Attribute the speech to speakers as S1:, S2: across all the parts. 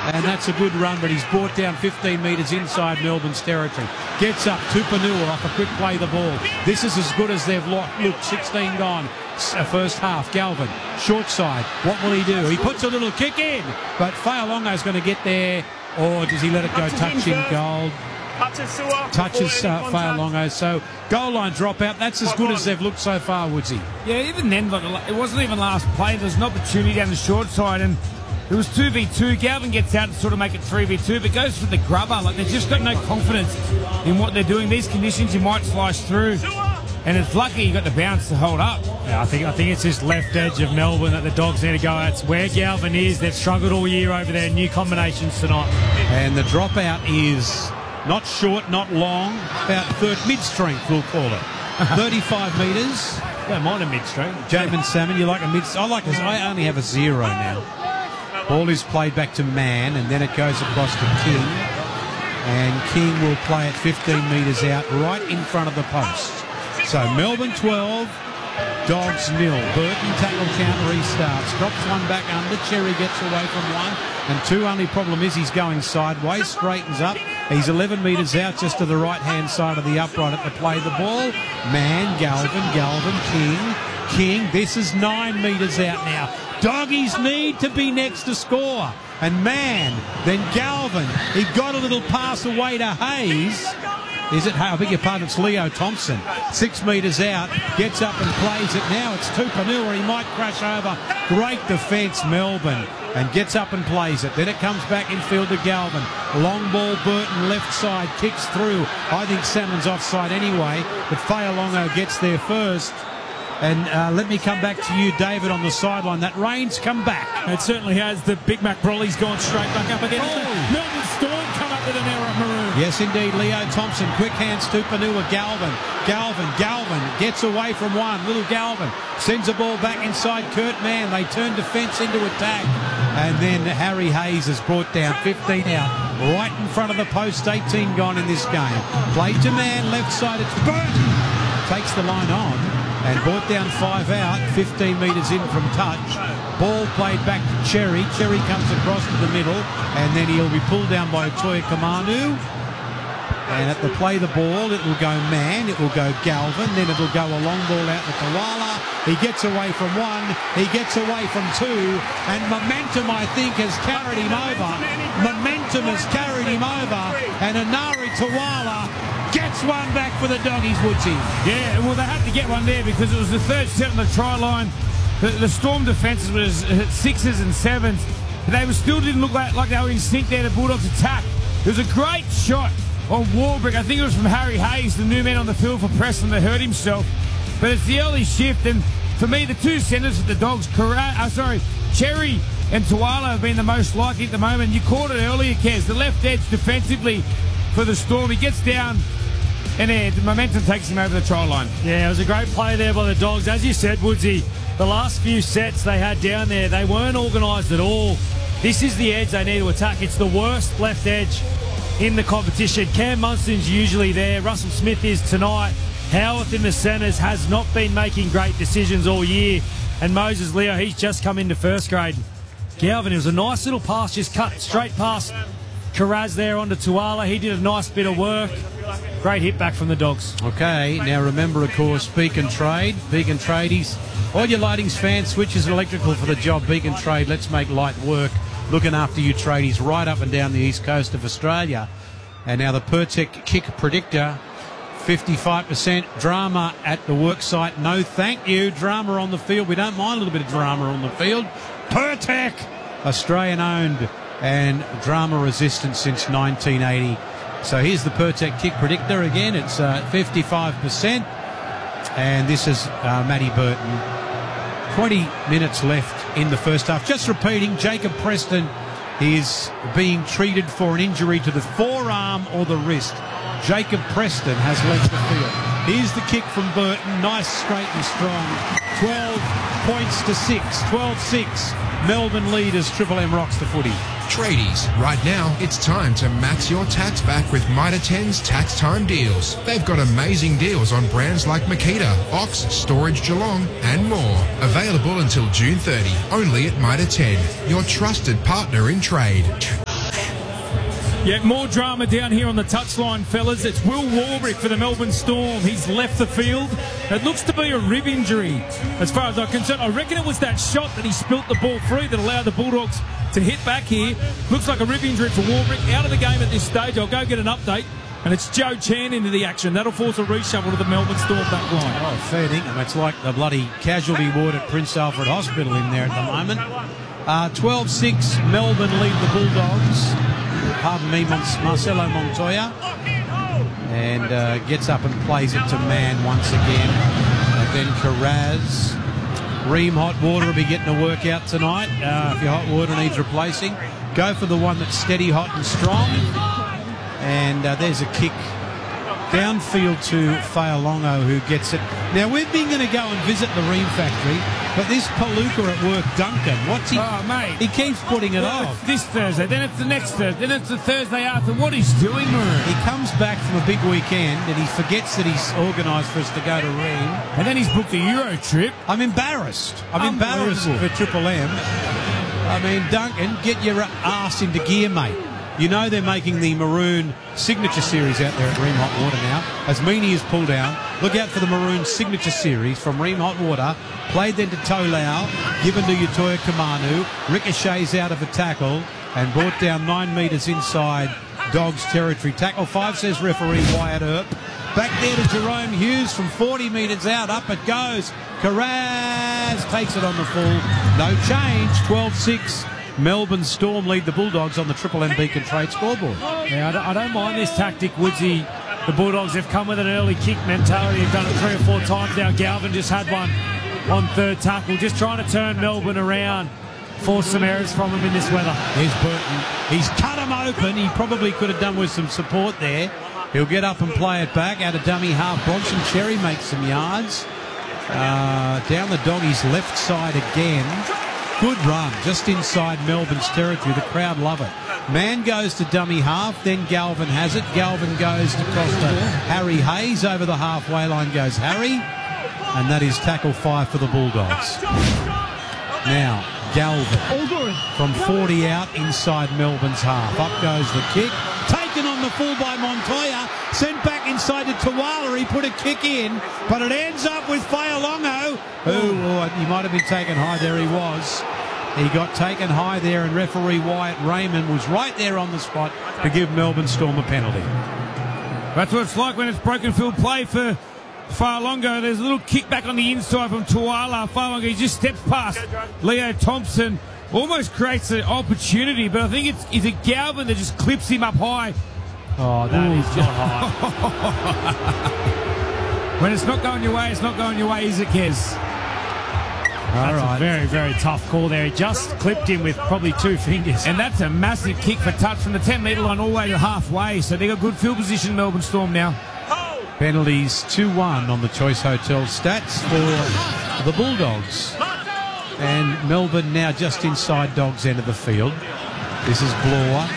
S1: And that's a good run, but he's brought down 15 metres inside Melbourne's territory. Gets up, Tupanua off a quick play the ball. This is as good as they've looked. 16 gone, first half. Galvin, short side. What will he do? He puts a little kick in, but Fa'alonga's going to get there, or does he let it go? Touch in goal. Touches Fa'alonga. So goal line dropout. That's as good as they've looked so far, Woodsy.
S2: Yeah, even then, it wasn't even last play. There was an opportunity down the short side, and it was 2v2. Galvin gets out to sort of make it 3v2, but goes for the grubber. Like, they've just got no confidence in what they're doing. These conditions, you might slice through, and it's lucky you got the bounce to hold up.
S3: Yeah, I think it's this left edge of Melbourne that the Dogs need to go at. It's where Galvin is. They've struggled all year over their new combinations tonight.
S1: And the dropout is not short, not long, about mid-strength, we'll call it. 35 metres.
S3: Don't mind a mid-strength.
S1: Jamin Salmon, you like a mid? I only have a 0 now. Ball is played back to Mann, and then it goes across to King. And King will play it 15 metres out, right in front of the post. So Melbourne 12, Dogs 0. Burton tackle count restarts. Drops one back under. Cherry gets away from 1. And 2, only problem is he's going sideways. Straightens up. He's 11 metres out just to the right-hand side of the upright at the play the ball. Mann, Galvin, King. This is 9 metres out now. Doggies need to be next to score. And Mann, then Galvin. He got a little pass away to Hayes. Is it? I beg your pardon, it's Leo Thompson. 6 metres out, gets up and plays it. Now it's Tupanua. He might crash over. Great defence, Melbourne. And gets up and plays it. Then it comes back infield to Galvin. Long ball, Burton, left side, kicks through. I think Salmon's offside anyway, but Fa'alonga gets there first. And let me come back to you, David, on the sideline. That rain's come back.
S2: It certainly has. The Big Mac Broly's gone straight back up again. Melbourne Storm come up with an error at Maroon.
S1: Yes, indeed. Leo Thompson, quick hands to Tupanua. Galvin gets away from 1. Little Galvin sends a ball back inside Kurt Mann. They turn defence into attack. And then Harry Hayes is brought down, 15 out, right in front of the post, 18 gone in this game. Played to Mann, left side, it's Burton. Takes the line on. And brought down 5 out, 15 metres in from touch. Ball played back to Cherry. Cherry comes across to the middle, and then he'll be pulled down by Toya Kamanu. And at the play the ball, it will go Mann, it will go Galvin, then it'll go a long ball out to Koala. He gets away from 1, he gets away from 2, and momentum, I think, has carried him over. And Anari Tawala gets one back for the Doggies, Woodsy.
S2: Yeah, well, they had to get one there because it was the third set on the try line. The Storm defences was 6s and 7s, but they still didn't look like they were in sync there to Bulldogs attack. It was a great shot on Warbrick. I think it was from Harry Hayes, the new man on the field for Preston, that hurt himself. But it's the early shift, and for me, the 2 centres of the Dogs, Cherry and Tuala have been the most likely at the moment. You called it earlier, Kez. The left edge defensively for the Storm. He gets down, and the momentum takes him over the try line.
S3: Yeah, it was a great play there by the Dogs. As you said, Woodsy, the last few sets they had down there, they weren't organised at all. This is the edge they need to attack. It's the worst left edge in the competition. Cam Munster's usually there. Russell Smith is tonight. Howarth in the centres has not been making great decisions all year. And Moses Leo, he's just come into first grade. Galvin, it was a nice little pass, just cut straight past Karaz there onto Tuala. He did a nice bit of work. Great hit back from the Dogs.
S1: Okay, now remember, of course, Beacon Trade. Beacon Tradies. All your lightings fans, switches and electrical for the job. Beacon Trade, let's make light work. Looking after you tradies right up and down the east coast of Australia. And now the Pertec kick predictor. 55% drama at the worksite. No thank you. Drama on the field. We don't mind a little bit of drama on the field. Pertec, Australian owned and drama resistant since 1980. So here's the Pertec kick predictor again. It's 55%. And this is Matty Burton. 20 minutes left in the first half. Just repeating, Jacob Preston is being treated for an injury to the forearm or the wrist. Jacob Preston has left the field. Here's the kick from Burton. Nice, straight and strong. 12 points to 6. 12-6. Melbourne leaders. Triple M rocks the footy.
S4: Tradies, right now it's time to max your tax back with Mitre 10's Tax Time Deals. They've got amazing deals on brands like Makita, Ox, Storage Geelong and more. Available until June 30, only at Mitre 10, your trusted partner in trade.
S2: Yeah, more drama down here on the touchline, fellas. It's Will Warbrick for the Melbourne Storm. He's left the field. It looks to be a rib injury, as far as I'm concerned. I reckon it was that shot that he spilt the ball free that allowed the Bulldogs to hit back here. Looks like a rib injury for Warbrick. Out of the game at this stage. I'll go get an update. And it's Joe Chan into the action. That'll force a reshuffle to the Melbourne Storm back line.
S1: Oh, fair dinkum. It's like the bloody casualty ward at Prince Alfred Hospital in there at the moment. 12-6, Melbourne lead the Bulldogs. Pardon me, Marcelo Montoya. And gets up and plays it to Mann once again. And then Carraz. Ream Hot Water will be getting a workout tonight. If your hot water needs replacing, go for the one that's steady, hot and strong. And there's a kick downfield to Fa'alongo, who gets it. Now, we've been going to go and visit the Ream factory, but this Palooka at work, Duncan, what's he...
S2: Oh, mate.
S1: He keeps putting it off.
S2: It's this Thursday, then it's the next Thursday, then it's the Thursday after. What he's doing, Maroon?
S1: He comes back from a big weekend and he forgets that he's organised for us to go to Ream.
S2: And then he's booked a Euro trip.
S1: I'm embarrassed. I'm embarrassed for Triple M. I mean, Duncan, get your ass into gear, mate. You know they're making the Maroon Signature Series out there at Ream Hot Water now. As Meany is pulled down, look out for the Maroon Signature Series from Ream Hot Water. Played then to Tolau, given to Utoya Kamanu. Ricochets out of a tackle and brought down 9 metres inside Dogs territory. Tackle 5, says referee Wyatt Earp. Back there to Jerome Hughes from 40 metres out. Up it goes. Carraz takes it on the full. No change. 12-6. Melbourne Storm lead the Bulldogs on the Triple M Beacon Trade scoreboard.
S3: Yeah, I don't mind this tactic, Woodsy. The Bulldogs have come with an early kick mentality. They've done it 3 or 4 times now. Galvin just had one on third tackle, just trying to turn Melbourne around, force some errors from them in this weather.
S1: Here's Burton. He's cut him open. He probably could have done with some support there. He'll get up and play it back out of dummy half. Bronson Cherry makes some yards. Down the Doggies' left side again. Good run, just inside Melbourne's territory. The crowd love it. Mann goes to dummy half, then Galvin has it. Galvin goes across to Harry Hayes. Over the halfway line goes Harry. And that is tackle 5 for the Bulldogs. Now, Galvin from 40 out inside Melbourne's half. Up goes the kick. Taken on the full by Montoya. Sent back inside to Tuala. He put a kick in, but it ends up with Fa'alongo. He might have been taken high. There he was. He got taken high there, and referee Wyatt Raymond was right there on the spot to give Melbourne Storm a penalty.
S2: That's what it's like when it's broken field play for Fa'alongo. There's a little kick back on the inside from Tuala. Fa'alongo, he just steps past Leo Thompson. Almost creates an opportunity, but I think it's a Galvin that just clips him up high.
S3: Oh, that is not high.
S2: When it's not going your way, it's not going your way, is it, Kez?
S3: That's a very, very tough call there. He just clipped him with probably 2 fingers.
S2: And that's a massive kick for touch from the 10-metre line all the way to halfway. So they got good field position, Melbourne Storm now.
S1: Penalties 2-1 on the Choice Hotel stats for the Bulldogs. And Melbourne now just inside Dogs' end of the field. This is Bloor.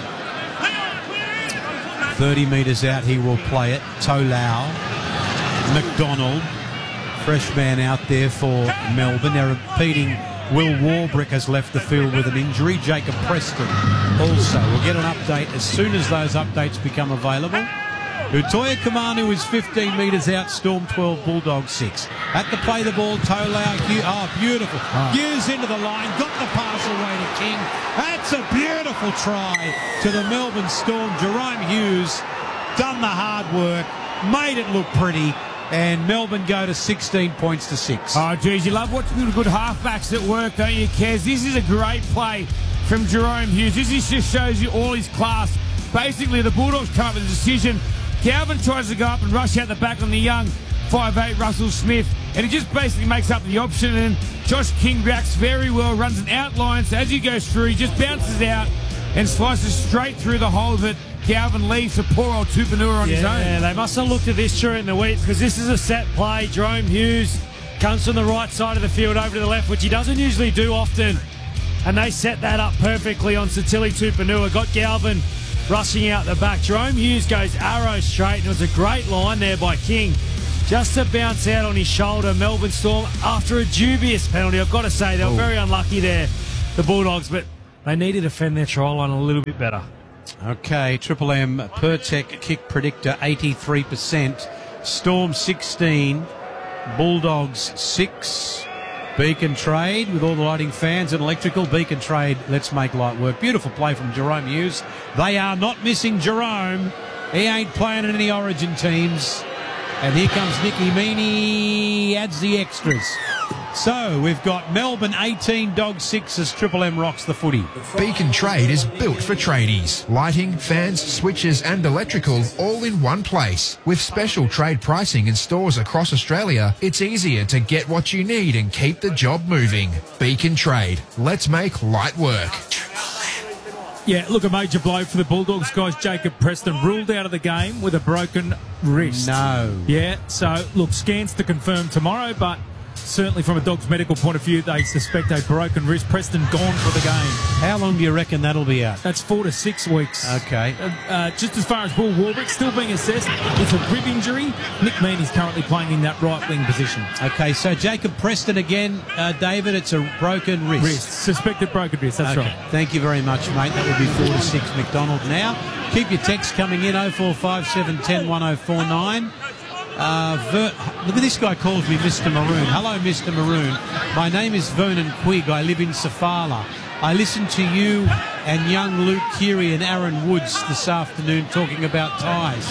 S1: 30 metres out, he will play it. Tolau. McDonald. Fresh man out there for Melbourne. They're repeating. Will Warbrick has left the field with an injury. Jacob Preston also. We'll get an update as soon as those updates become available. Utoya Kamanu is 15 metres out. Storm 12, Bulldogs 6. At the play the ball, Tolau. Oh, beautiful. Hughes into the line. Got the pass away to King. That's a beautiful try to the Melbourne Storm. Jerome Hughes done the hard work. Made it look pretty. And Melbourne go to 16 points to 6.
S2: Oh, geez, you love watching the good halfbacks at work, don't you, Kez? This is a great play from Jerome Hughes. This just shows you all his class. Basically, the Bulldogs come up with a decision. Galvin tries to go up and rush out the back on the young 5'8" Russell Smith, and he just basically makes up the option. And Josh King reacts very well, runs an outline. So as he goes through, he just bounces out and slices straight through the hole that Galvin leaves to poor old Tupanua on his own.
S3: Yeah, they must have looked at this during the week, because this is a set play. Jerome Hughes comes from the right side of the field over to the left, which he doesn't usually do often. And they set that up perfectly on Satili Tupanua. Got Galvin rushing out the back. Jerome Hughes goes arrow straight, and it was a great line there by King. Just to bounce out on his shoulder. Melbourne Storm, after a dubious penalty, I've got to say, they were very unlucky there, the Bulldogs, but they need to defend their try line a little bit better.
S1: Okay, Triple M Pertec kick predictor 83%. Storm 16. Bulldogs 6. Beacon Trade with all the lighting fans and electrical. Beacon Trade, let's make light work. Beautiful play from Jerome Hughes. They are not missing Jerome. He ain't playing in any Origin teams. And here comes Nicky Meaney, adds the extras. So we've got Melbourne 18, Dogs 6 as Triple M rocks the footy.
S4: Beacon Trade is built for tradies. Lighting, fans, switches and electrical all in one place. With special trade pricing in stores across Australia, it's easier to get what you need and keep the job moving. Beacon Trade. Let's make light work.
S3: Yeah, look, a major blow for the Bulldogs, guys. Jacob Preston ruled out of the game with a broken wrist.
S1: No.
S3: Yeah, so, look, scans to confirm tomorrow, but certainly from a Dogs medical point of view, they suspect a broken wrist. Preston gone for the game.
S1: How long do you reckon that'll be out?
S3: That's 4 to 6 weeks.
S1: Okay.
S3: Just as far as Will Warbrick, still being assessed. It's a rib injury. Nick Meaney's currently playing in that right wing position.
S1: Okay, so Jacob Preston again, David, it's a broken wrist.
S3: Suspected broken wrist, that's right.
S1: Thank you very much, mate. That would be 4 to 6 McDonald now. Keep your texts coming in, 0457 10 1049. Look at this guy calls me Mr. Maroon. Hello, Mr. Maroon. My name is Vernon Quigg. I live in Safala. I listened to you and young Luke Keary and Aaron Woods this afternoon talking about ties.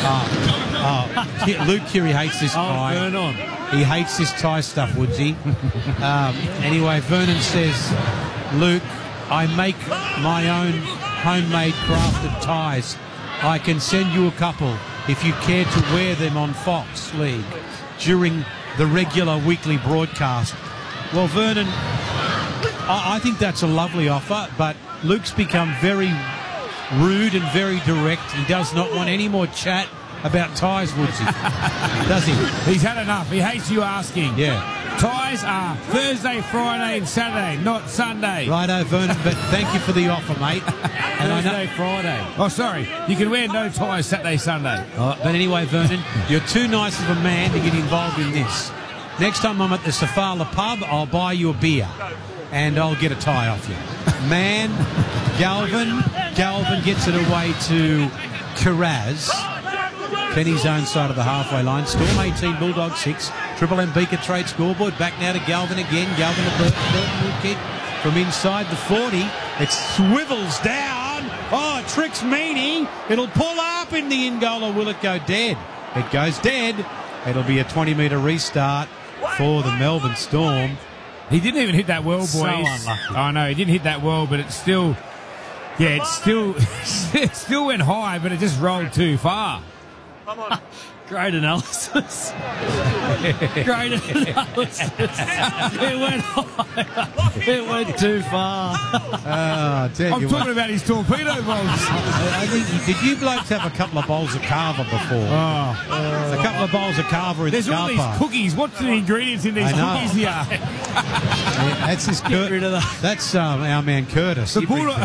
S1: Luke Keary hates this tie.
S3: Vernon.
S1: He hates this tie stuff, Woodsy. Anyway, Vernon says, Luke, I make my own homemade crafted ties. I can send you a couple if you care to wear them on Fox League during the regular weekly broadcast. Well, Vernon, I think that's a lovely offer, but Luke's become very rude and very direct. He does not want any more chat about ties, Woodsy. Does he?
S2: He's had enough. He hates you asking.
S1: Yeah.
S2: Ties are Thursday, Friday and Saturday, not Sunday.
S1: Righto, Vernon, but thank you for the offer, mate. And
S3: Thursday, Friday.
S2: Oh, sorry. You can wear no ties Saturday, Sunday.
S1: But anyway, Vernon, you're too nice of a man to get involved in this. Next time I'm at the Safala pub, I'll buy you a beer and I'll get a tie off you. Man, Galvin gets it away to Kiraz. Kenny's own side of the halfway line. Storm 18, Bulldog 6. Triple M Beacon Trade scoreboard. Back now to Galvin again. Galvin to Burton. Burton will kick from inside the 40. It swivels down. Oh, it tricks Meaney. It'll pull up in the in goal, or will it go dead? It goes dead. It'll be a 20-metre restart for the Melbourne Storm.
S2: He didn't even hit that well, boys.
S1: So unlucky.
S2: I know, he didn't hit that well, but it's still... Yeah, it still went high, but it just rolled too far.
S5: Come on.
S3: Great analysis. Great analysis. It went high. It went too far.
S1: Oh,
S2: I'm talking about his torpedo bowls.
S1: I think, did you blokes have a couple of bowls of Carver before? A couple of bowls of Carver in
S2: There's
S1: the
S2: all
S1: car
S2: these
S1: park.
S2: cookies. What's the ingredients in these
S1: I know.
S2: cookies here?
S1: Yeah, that's his
S3: rid of that.
S1: That's our man Curtis.
S2: The
S1: He brings,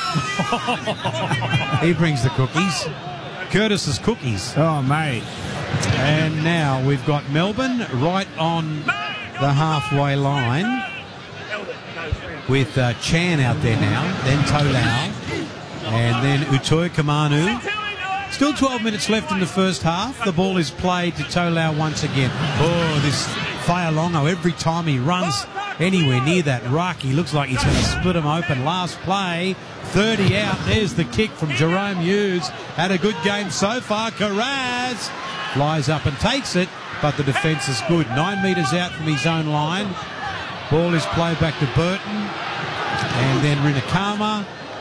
S1: he brings the cookies. Curtis's cookies.
S2: Oh, mate.
S1: And now we've got Melbourne right on the halfway line with Chan out there now, then Tolau, and then Utoi Kamanu. Still 12 minutes left in the first half. The ball is played to Tolau once again. Oh, this Faialongo, every time he runs anywhere near that ruck, he looks like he's going to split him open. Last play, 30 out. There's the kick from Jerome Hughes. Had a good game so far. Kiraz flies up and takes it, but the defence is good. 9 metres out from his own line. Ball is played back to Burton, and then Rinakama,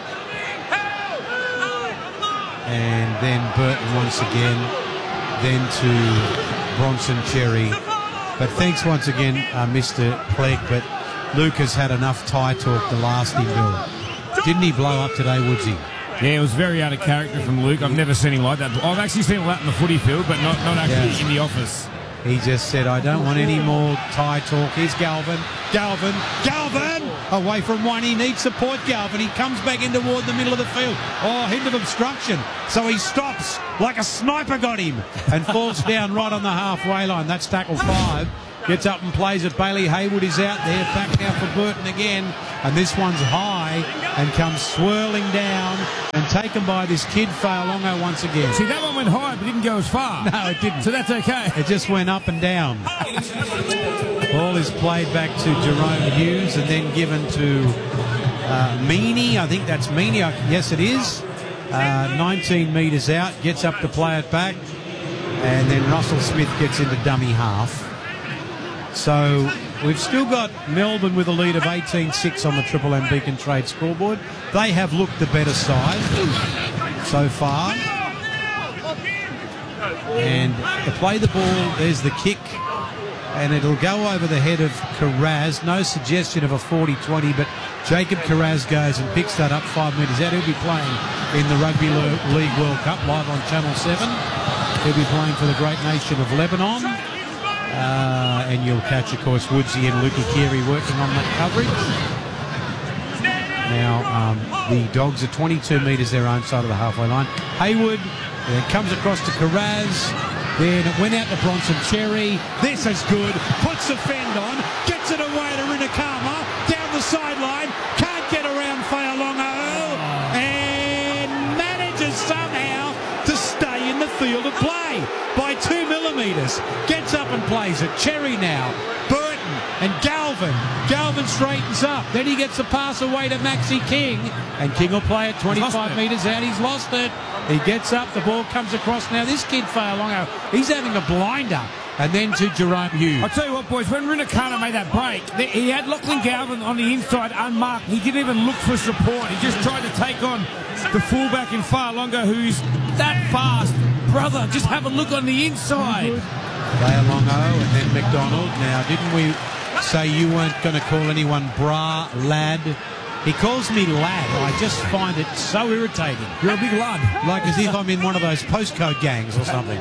S1: and then Burton once again, then to Bronson Cherry. But thanks once again, Mr. Clegg, but Luke has had enough tie talk to last him, Bill. Didn't he blow up today, Woodsy?
S2: Yeah, it was very out of character from Luke. I've never seen him like that. I've actually seen him out in the footy field, but not actually in the office.
S1: He just said, I don't want any more tie talk. Here's Galvin. Galvin! Away from one. He needs support, Galvin. He comes back in toward the middle of the field. Oh, hint of obstruction. So he stops like a sniper got him and falls down right on the halfway line. That's tackle 5. Gets up and plays it. Bailey Haywood is out there. Back now for Burton again. And this one's high. by and comes swirling down and taken by this kid Fa'alongo once again.
S2: See, that one went high, but didn't go as far.
S1: No, it didn't.
S2: So that's okay.
S1: It just went up and down. Ball is played back to Jerome Hughes and then given to Meany. I think that's Meany. Yes, it is. 19 metres out, gets up to play it back, and then Russell Smith gets into dummy half. So we've still got Melbourne with a lead of 18-6 on the Triple M Beacon Trade scoreboard. They have looked the better side so far. And to play the ball, there's the kick, and it'll go over the head of Carraz. No suggestion of a 40-20, but Jacob Carraz goes and picks that up 5 metres out. He'll be playing in the Rugby League World Cup live on Channel 7. He'll be playing for the great nation of Lebanon. And you'll catch, of course, Woodsy and Lukey Keary working on that coverage. Now, the Dogs are 22 metres their own side of the halfway line. Hayward comes across to Carraz. Then it went out to Bronson Cherry. This is good. Puts the fend on. Gets it away to Rinakama. Down the sideline. Can't get around Fa'alongo. And manages somehow to stay in the field of play by 2 millimetres. Gets up and plays it. Cherry now. Burton and Galvin. Galvin straightens up. Then he gets the pass away to Maxi King. And King will play it 25 metres out. He's lost it. He gets up. The ball comes across. Now this kid Fa'alongo, he's having a blinder. And then to Jerome Hughes.
S2: I'll tell you what, boys, when Rinakana made that break, he had Lachlan Galvin on the inside unmarked. He didn't even look for support. He just tried to take on the fullback in Fa'alongo, who's that fast. Brother, just have a look on the inside.
S1: Fa'alongo and then McDonald. Now, didn't we say you weren't going to call anyone bra, lad? He calls me lad. I just find it so irritating.
S2: You're a big lad.
S1: Like as if I'm in one of those postcode gangs or something.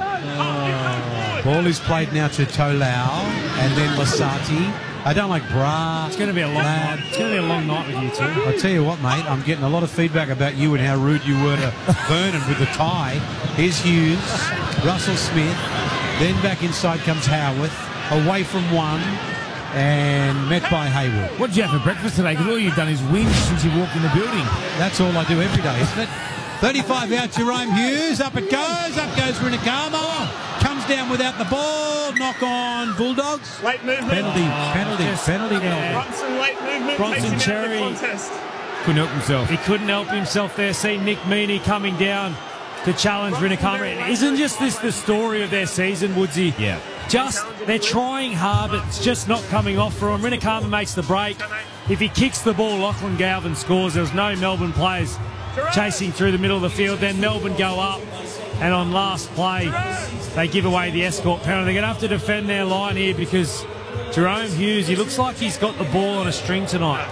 S1: Ball is played now to Tolau and then Lasati. I don't like bra.
S3: It's going to be a long night. It's going to be a long night with you two.
S1: I tell you what, mate, I'm getting a lot of feedback about you and how rude you were to Vernon with the tie. Here's Hughes, Russell Smith, then back inside comes Howarth, away from one, and met by Hayward.
S2: What did you have for breakfast today? Because all you've done is whinge since you walked in the building.
S1: That's all I do every day, isn't it? 35 out, Jerome Hughes. Up it goes. Up goes Rinakama. Comes down without the ball. Knock on Bulldogs.
S5: Late movement.
S1: Penalty now.
S5: Bronson, late movement.
S3: Bronson Cherry
S2: Couldn't help himself.
S3: He couldn't help himself there. See Nick Meany coming down to challenge Rinakama. Isn't just this the story of their season, Woodsy?
S2: Yeah.
S3: Just, they're trying hard, but it's just not coming off for him. Rinakama makes the break. If he kicks the ball, Lachlan Galvin scores. There's no Melbourne players chasing through the middle of the field. Then Melbourne go up, and on last play, they give away the escort penalty. They're going to have to defend their line here because Jerome Hughes, he looks like he's got the ball on a string tonight.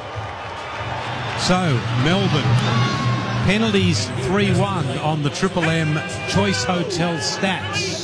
S1: So, Melbourne, penalties 3-1 on the Triple M Choice Hotel stats.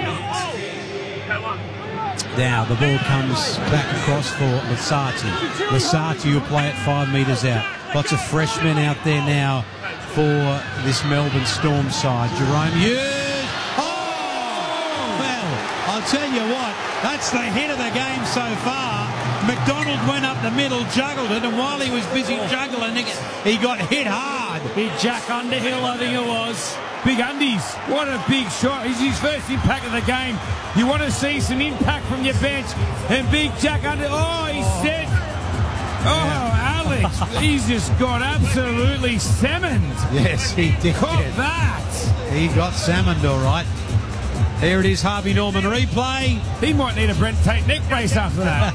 S1: Now, the ball comes back across for Lasati. Lasati will play it 5 metres out. Lots of freshmen out there now for this Melbourne Storm side. Jerome Hughes. Oh! Well, I'll tell you what, that's the hit of the game so far. McDonald went up the middle, juggled it, and while he was busy juggling it, he got hit hard.
S3: Big Jack Underhill, I think it was.
S2: Big undies. What a big shot. It's his first impact of the game. You want to see some impact from your bench. And Big Jack Underhill. Oh, he said. Oh, Alex. He's just got absolutely salmoned.
S1: Yes, he did.
S2: Caught that.
S1: He got salmoned, all right. There it is, Harvey Norman replay.
S2: He might need a Brent Tate neck brace after that.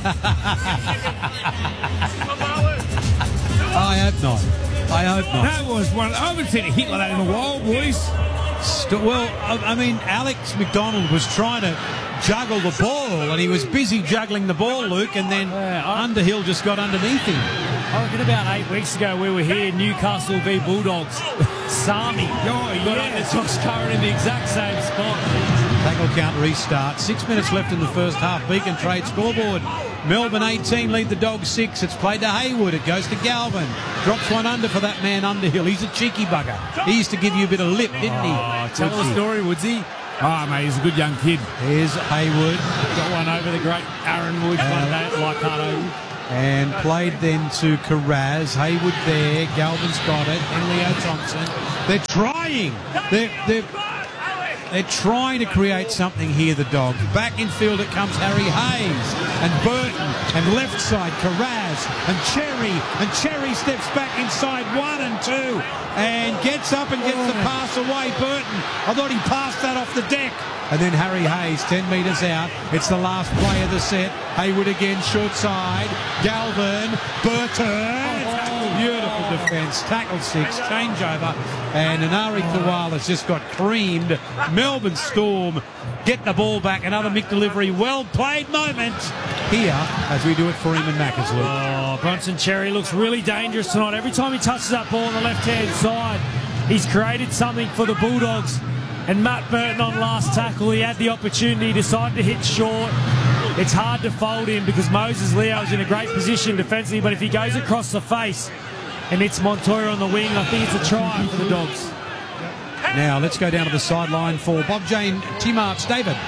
S1: I hope not. I hope not.
S2: That was one. I haven't seen a hit like that in a while, boys.
S1: Well, I mean, Alex McDonald was trying to juggle the ball, and he was busy juggling the ball, Luke, and then Underhill just got underneath him.
S3: I reckon about 8 weeks ago we were here, Newcastle v Bulldogs. Sami got under Josh Curran in the exact same spot.
S1: Tackle count restart. 6 minutes left in the first half. Beacon Trade scoreboard. Melbourne 18 lead the Dogs 6. It's played to Hayward. It goes to Galvin. Drops one under for that man Underhill. He's a cheeky bugger. He used to give you a bit of lip, didn't he?
S3: Tell the story, Woodsy.
S2: Mate, he's a good young kid.
S1: Here's Hayward.
S3: Got one over the great Aaron Woods one day at Leichhardt Oval.
S1: And played then to Carraz. Haywood there. Galvin's got it. And Leo Thompson. They're trying. They're trying to create something here, the Dogs. Back in field it comes Harry Hayes and Burton, and left side Carraz and Cherry. And Cherry steps back inside 1 and 2 and gets up and gets the pass away. Burton, I thought he passed that off the deck. And then Harry Hayes, 10 metres out. It's the last play of the set. Haywood again, short side. Galvin, Burton. Beautiful defence. Tackle 6, changeover. And Anari Koala's just got creamed. Melbourne Storm get the ball back. Another Mick delivery. Well played moment here as we do it for him and Maccas, Luke.
S3: Oh, Bronson Cherry looks really dangerous tonight. Every time he touches that ball on the left-hand side, he's created something for the Bulldogs. And Matt Burton on last tackle, he had the opportunity, decided to hit short. It's hard to fold him because Moses Leo's in a great position defensively, but if he goes across the face and hits Montoya on the wing, I think it's a try for the Dogs.
S1: Now let's go down to the sideline for Bob Jane, Tim Arts, David.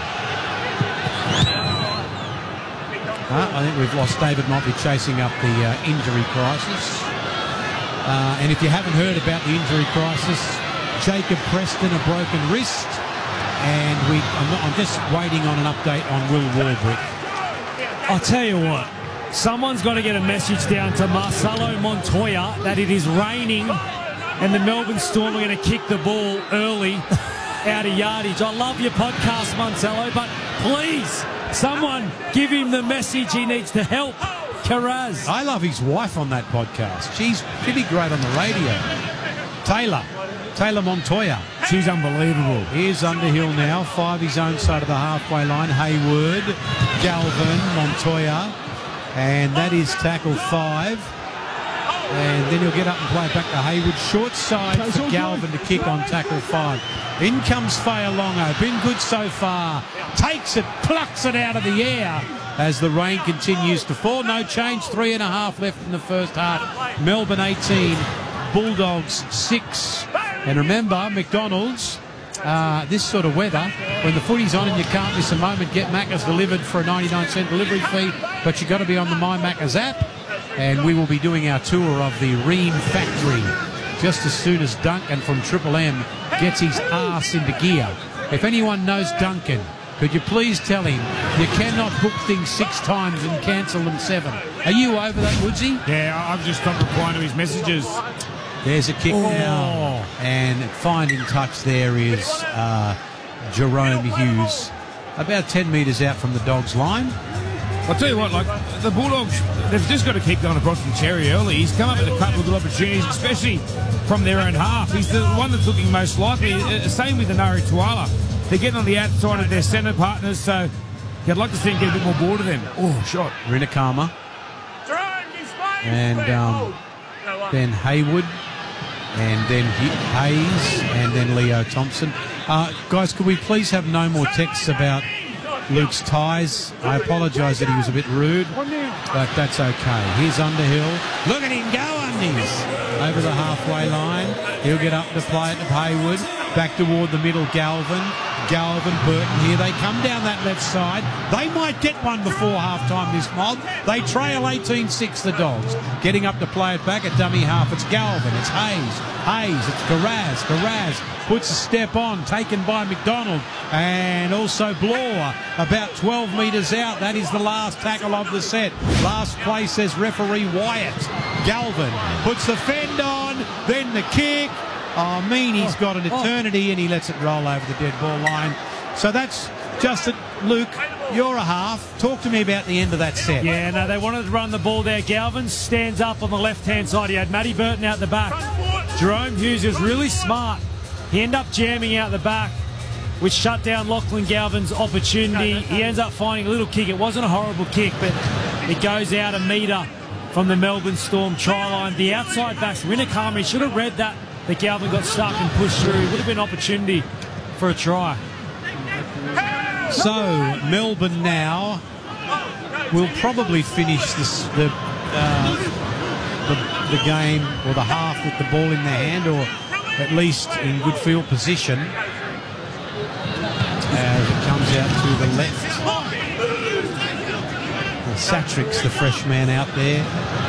S1: I think we've lost David, might be chasing up the injury crisis. And if you haven't heard about the injury crisis, Jacob Preston, a broken wrist, and I'm just waiting on an update on Will Warbrick.
S3: I'll tell you what, someone's got to get a message down to Marcelo Montoya that it is raining and the Melbourne Storm are going to kick the ball early out of yardage. I love your podcast, Marcelo, but please, someone give him the message he needs to help Carraz.
S1: I love his wife on that podcast. She'd be great on the radio. Taylor Montoya.
S2: She's unbelievable.
S1: Here's Underhill now, 5 his own side of the halfway line. Haywood, Galvin, Montoya, and that is tackle 5. And then he'll get up and play it back to Haywood. Short side for Galvin to kick on tackle 5. In comes Fa'alongo. Been good so far. Takes it, plucks it out of the air as the rain continues to fall. No change, 3.5 left in the first half. Melbourne 18, Bulldogs 6. And remember, McDonald's, this sort of weather, when the footy's on and you can't miss a moment, get Maccas delivered for a 99-cent delivery fee, but you've got to be on the My Maccas app. And we will be doing our tour of the Ream factory just as soon as Duncan from Triple M gets his arse into gear. If anyone knows Duncan, could you please tell him you cannot book things 6 times and cancel them 7? Are you over that, Woodsy?
S2: Yeah, I've just stopped replying to his messages.
S1: There's a kick now, and finding touch there is Jerome Hughes, about 10 metres out from the Dogs' line.
S2: I'll tell you what, like, the Bulldogs, they've just got to keep going across from Cherry early. He's come up with a couple of good opportunities, especially from their own half. He's the one that's looking most likely. Same with Anari Koala. They're getting on the outside of their centre partners, so I'd like to see him get a bit more ball to them. Oh, shot.
S1: Rinakama. And then Haywood. And then Hayes. And then Leo Thompson. Guys, could we please have no more texts about Luke's ties? I apologise that he was a bit rude, but that's okay. Here's Underhill. Look at him go, Undies. Over the halfway line. He'll get up to play it to Haywood. Back toward the middle, Galvin, Burton. Here they come down that left side. They might get one before half-time, this mob. They trail 18-6, the Dogs. Getting up to play it back at dummy half. It's Galvin, it's Hayes, it's Carraz puts a step on, taken by McDonald, and also Bloor, about 12 metres out. That is the last tackle of the set. Last play, says referee Wyatt. Galvin puts the fend on, then the kick. Oh, he's got an eternity, and he lets it roll over the dead ball line. So that's just it. Luke, you're a half. Talk to me about the end of that set.
S3: Yeah, no, they wanted to run the ball there. Galvin stands up on the left-hand side. He had Matty Burton out the back. Jerome Hughes was really smart. He ended up jamming out the back, which shut down Lachlan Galvin's opportunity. He ends up finding a little kick. It wasn't a horrible kick, but it goes out a metre from the Melbourne Storm try line. The outside backs, Rinakami, should have read that Galvin got stuck and pushed through. Would have been an opportunity for a try.
S1: So Melbourne now will probably finish the game or the half with the ball in their hand, or at least in good field position as it comes out to the left. The Satrick's the fresh man out there.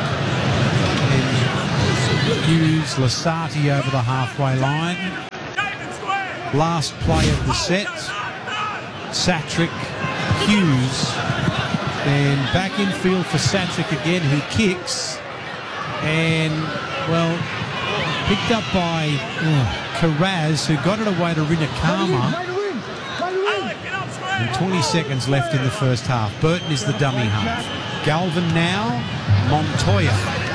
S1: And Hughes, Lasati over the halfway line. Last play of the set. Satrick, Hughes. And back in field for Satrick again, who kicks. And, well, picked up by Karaz, who got it away to Rinakama. And 20 seconds left in the first half. Burton is the dummy half. Galvin now, Montoya.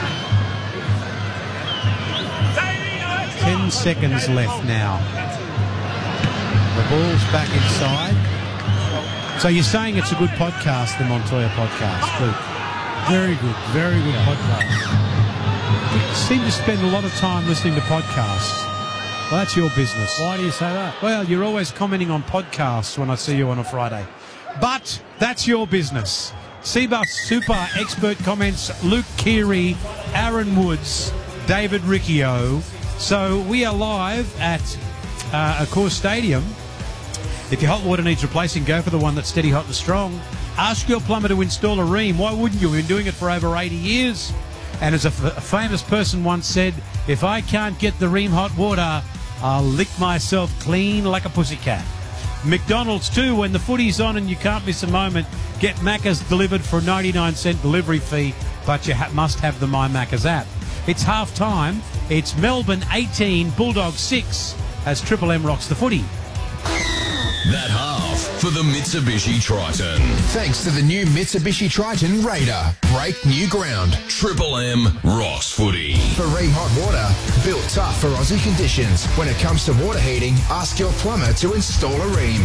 S1: 10 seconds left now. The ball's back inside. So you're saying it's a good podcast, the Montoya podcast, Luke?
S3: Very good podcast.
S1: You seem to spend a lot of time listening to podcasts. Well, that's your business.
S3: Why do you say that?
S1: Well, you're always commenting on podcasts when I see you on a Friday. But that's your business. Seabus Super Expert comments, Luke Keary, Aaron Woods, David Riccio. So we are live at Accor Stadium. If your hot water needs replacing, go for the one that's steady, hot and strong. Ask your plumber to install a Rheem. Why wouldn't you? We've been doing it for over 80 years. And as a famous person once said, if I can't get the Rheem hot water, I'll lick myself clean like a pussycat. McDonald's too, when the footy's on and you can't miss a moment, get Macca's delivered for a 99-cent delivery fee, but you must have the My Macca's app. It's half time. It's Melbourne 18, Bulldogs 6 as Triple M rocks the footy.
S5: That half for the Mitsubishi Triton.
S4: Thanks to the new Mitsubishi Triton Raider. Break new ground.
S5: Triple M rocks footy.
S4: For Rheem hot water, built tough for Aussie conditions. When it comes to water heating, ask your plumber to install a Rheem.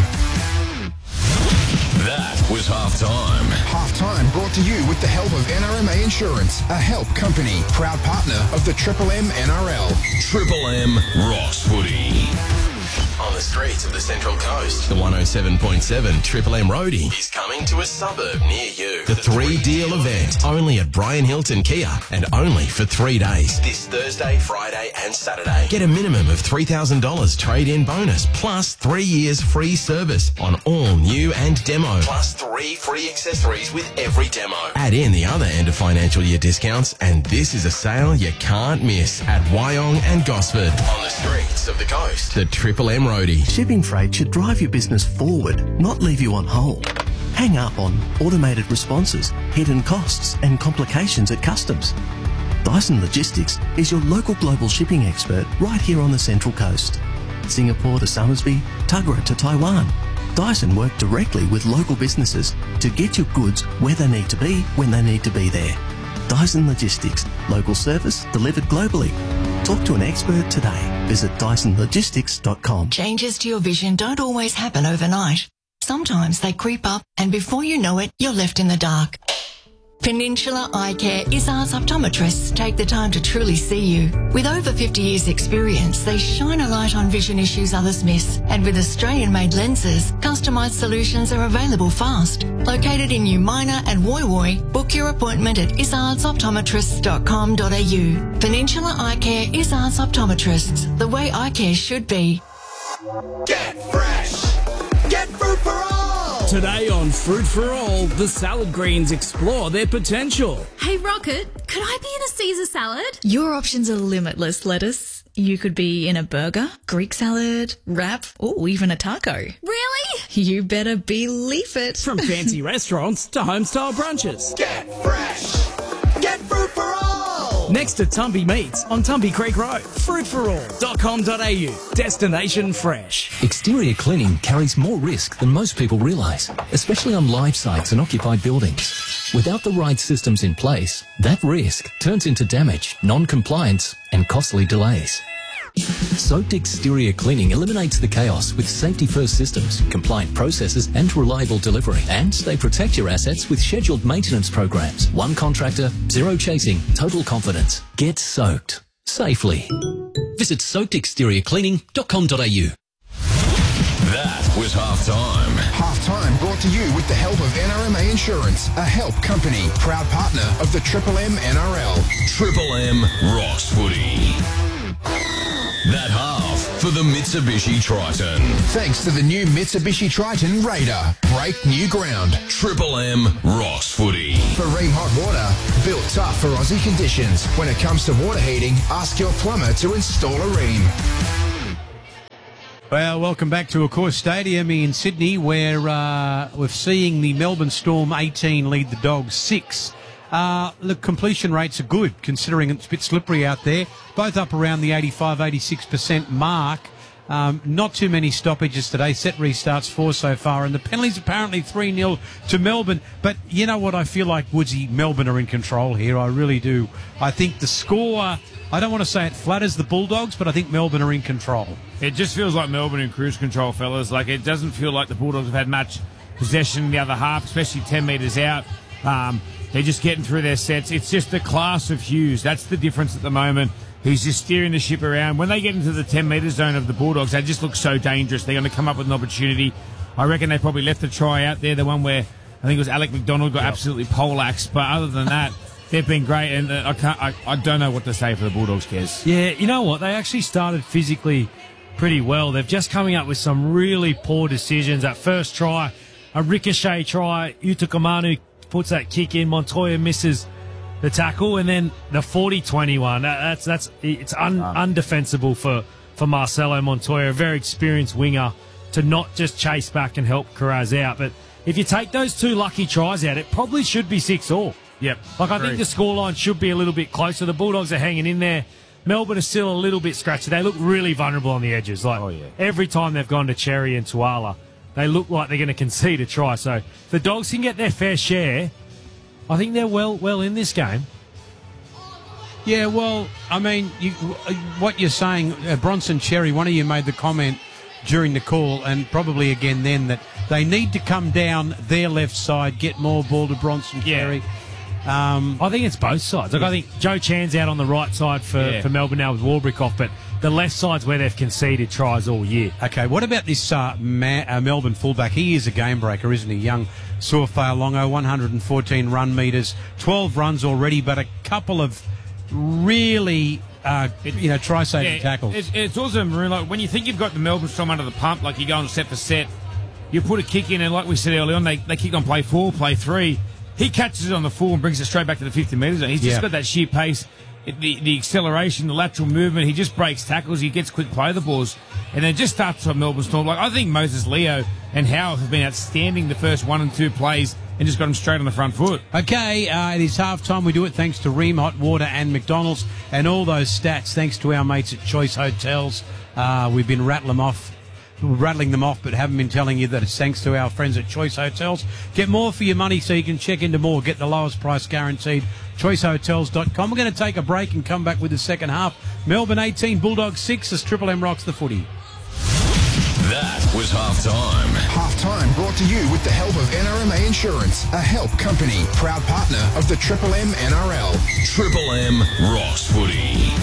S5: That was half-time.
S4: Half-time brought to you with the help of NRMA Insurance, a help company, proud partner of the Triple M NRL.
S5: Triple M rocks footy. On the streets of the Central Coast, the 107.7 Triple M Roadie is coming to a suburb near you. The 3-deal event, only at Brian Hilton Kia, and only for 3 days. This Thursday, Friday and Saturday. Get a minimum of $3,000 trade-in bonus, plus 3 years free service on all new and demo, plus 3 free accessories with every demo. Add in the other end of financial year discounts, and this is a sale you can't miss at Wyong and Gosford. On the streets of the coast, the Triple M Roadie.
S6: Shipping freight should drive your business forward, not leave you on hold. Hang up on automated responses, hidden costs and complications at customs. Dyson Logistics is your local global shipping expert right here on the Central Coast. Singapore to Somersby, Tuggerah to Taiwan. Dyson work directly with local businesses to get your goods where they need to be when they need to be there. Dyson Logistics, local service delivered globally. Talk to an expert today. Visit DysonLogistics.com.
S7: Changes to your vision don't always happen overnight. Sometimes they creep up and before you know it, you're left in the dark. Peninsula Eye Care Izzard's optometrists take the time to truly see you. With over 50 years experience, they shine a light on vision issues others miss. And with Australian-made lenses, customised solutions are available fast. Located in New Minor and Woy Woy, book your appointment at izardsoptometrists.com.au. Peninsula Eye Care Izzard's optometrists, the way eye care should be.
S8: Get fresh! Get fruit for all!
S9: Today on Fruit for All, the salad greens explore their potential.
S10: Hey Rocket, could I be in a Caesar salad?
S11: Your options are limitless, lettuce. You could be in a burger, Greek salad, wrap, or even a taco.
S10: Really?
S11: You better believe it.
S9: From fancy restaurants to home-style brunches.
S8: Get fresh! Get fruit for all!
S9: Next to Tumby Meats on Tumby Creek Road. Fruitforall.com.au. Destination fresh.
S12: Exterior cleaning carries more risk than most people realise, especially on live sites and occupied buildings. Without the right systems in place, that risk turns into damage, non-compliance and costly delays. Soaked exterior cleaning eliminates the chaos with safety-first systems, compliant processes and reliable delivery. And they protect your assets with scheduled maintenance programs. One contractor, zero chasing, total confidence. Get soaked safely. Visit soakedexteriorcleaning.com.au.
S5: That was half-time.
S4: Half-time brought to you with the help of NRMA Insurance, a help company, proud partner of the Triple M NRL.
S5: Triple M rocks footy. That half for the Mitsubishi Triton.
S4: Thanks to the new Mitsubishi Triton Raider. Break new ground.
S5: Triple M Ross Footy.
S4: For Ream Hot Water, built tough for Aussie conditions. When it comes to water heating, ask your plumber to install a Ream.
S1: Well, welcome back to Accor Stadium in Sydney, where we're seeing the Melbourne Storm 18 lead the Dogs 6. The completion rates are good, considering it's a bit slippery out there. Both up around the 85-86% mark. Not too many stoppages today. Set restarts 4 so far, and the penalties apparently 3-0 to Melbourne. But you know what? I feel like, Woodsy, Melbourne are in control here. I really do. I think the score, I don't want to say it flatters the Bulldogs, but I think Melbourne are in control.
S2: It just feels like Melbourne in cruise control, fellas. Like, it doesn't feel like the Bulldogs have had much possession in the other half, especially 10 metres out. They're just getting through their sets. It's just the class of Hughes. That's the difference at the moment. He's just steering the ship around. When they get into the 10-metre zone of the Bulldogs, they just look so dangerous. They're going to come up with an opportunity. I reckon they probably left a try out there, the one where I think it was Alec McDonald got absolutely poleaxed. But other than that, they've been great, and I don't know what to say for the Bulldogs, Kez.
S3: Yeah, you know what? They actually started physically pretty well. They've just coming up with some really poor decisions. That first try, a ricochet try, Utokamanu puts that kick in, Montoya misses the tackle, and then the 40-21. It's undefensible for Marcelo Montoya, a very experienced winger, to not just chase back and help Carraz out. But if you take those 2 lucky tries out, it probably should be 6-all.
S2: Yep.
S3: I think the scoreline should be a little bit closer. The Bulldogs are hanging in there. Melbourne is still a little bit scratchy. They look really vulnerable on the edges. Every time they've gone to Cherry and Tuala, they look like they're going to concede a try. So if the Dogs can get their fair share, I think they're well in this game.
S1: Yeah, well, I mean, what you're saying, Bronson Cherry, one of you made the comment during the call, and probably again then, that they need to come down their left side, get more ball to Bronson Cherry.
S3: I think it's both sides. I think Joe Chan's out on the right side for Melbourne now with Warbrick off, but the left side's where they've conceded tries all year.
S1: Okay, what about this Melbourne fullback? He is a game breaker, isn't he? Young Suafa'alongo, 114 run metres, 12 runs already, but a couple of really, try-saving tackles.
S2: It's also, Maroon, like, when you think you've got the Melbourne Storm under the pump, like you go on set for set, you put a kick in, and like we said earlier on, they kick on play 4, play 3. He catches it on the full and brings it straight back to the 50 metres zone. He's just got that sheer pace, the acceleration, the lateral movement. He just breaks tackles. He gets quick play the balls. And then just starts on Melbourne Storm. Like, I think Moses Leo and Howe have been outstanding the first 1 and 2 plays and just got them straight on the front foot.
S1: Okay, it is half-time. We do it thanks to Ream Hot Water and McDonald's, and all those stats thanks to our mates at Choice Hotels. We've been rattling them off, but haven't been telling you that it's thanks to our friends at Choice Hotels. Get more for your money so you can check into more. Get the lowest price guaranteed. ChoiceHotels.com. We're going to take a break and come back with the second half. Melbourne 18, Bulldogs 6 as Triple M rocks the footy.
S5: That was halftime.
S4: Halftime brought to you with the help of NRMA Insurance, a help company, proud partner of the Triple M NRL.
S5: Triple M Ross Footy.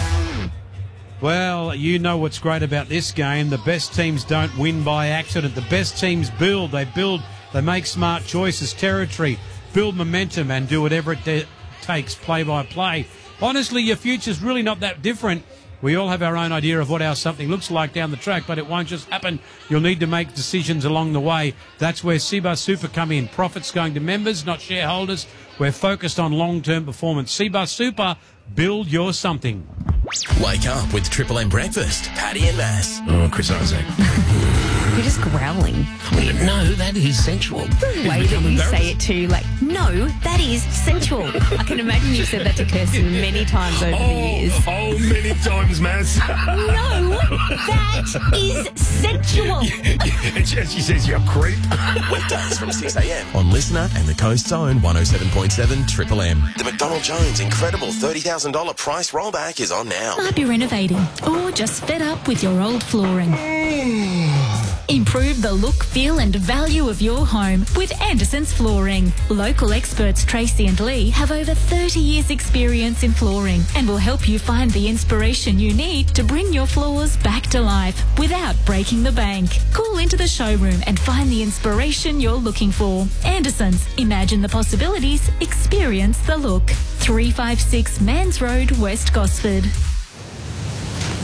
S1: Well, you know what's great about this game. The best teams don't win by accident. The best teams build. They make smart choices, territory, build momentum, and do whatever it takes play by play. Honestly, your future's really not that different. We all have our own idea of what our something looks like down the track, but it won't just happen. You'll need to make decisions along the way. That's where CBUS Super come in. Profits going to members, not shareholders. We're focused on long-term performance. CBUS Super, build your something.
S5: Wake up with Triple M Breakfast. Paddy and Mass.
S13: Oh, Chris Isaac.
S14: You're just growling.
S13: No, that is sensual.
S14: The way that you say it too, like, no, that is sensual. I can imagine you've said that to Kirsten many times over the years.
S13: Oh, many times, Mass.
S14: No, that is sensual.
S13: And she says you're a creep.
S5: Weekdays from 6 a.m. on Listener and the Coast's Own 107.7 Triple M. The McDonald Jones incredible $30,000 price rollback is on now.
S10: Might be renovating or just fed up with your old flooring. Improve the look, feel and value of your home with Anderson's Flooring. Local experts Tracy and Lee have over 30 years experience in flooring and will help you find the inspiration you need to bring your floors back to life without breaking the bank. Call into the showroom and find the inspiration you're looking for. Anderson's. Imagine the possibilities. Experience the look. 356 Mans Road, West Gosford.